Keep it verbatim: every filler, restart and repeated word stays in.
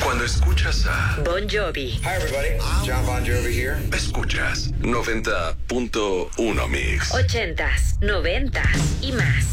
Cuando escuchas a Bon Jovi. Hi everybody, John Bon Jovi here. Escuchas noventa punto uno Mix. Ochentas, noventas y más.